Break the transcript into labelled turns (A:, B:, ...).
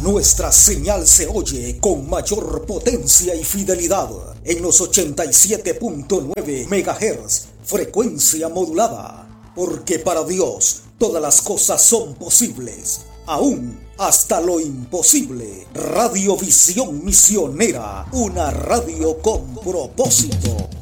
A: Nuestra señal se oye con mayor potencia y fidelidad en los 87.9 MHz, frecuencia modulada. Porque para Dios todas las cosas son posibles, aún hasta lo imposible. Radiovisión Misionera, una radio con propósito.